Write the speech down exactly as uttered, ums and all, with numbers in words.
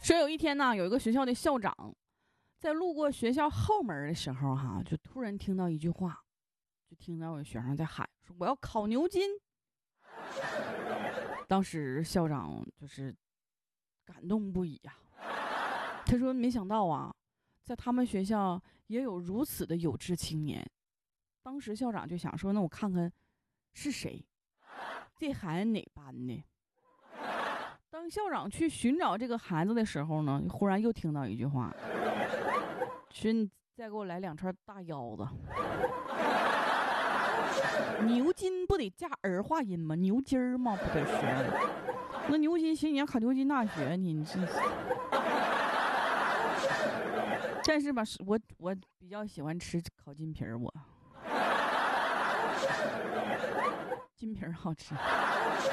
说有一天呢，有一个学校的校长在路过学校后门的时候哈，就突然听到一句话，就听到有学生在喊说我要考牛津。当时校长就是感动不已呀、啊，他说没想到啊，在他们学校也有如此的有志青年。当时校长就想说，那我看看是谁，这孩子哪班的。当校长去寻找这个孩子的时候呢，忽然又听到一句话，说你再给我来两串大腰子。牛津不得加儿化音吗？牛筋儿吗？不得是。那牛津行，你要考牛津大学，你你这。但是吧，我我比较喜欢吃烤金皮儿，我金皮儿好吃。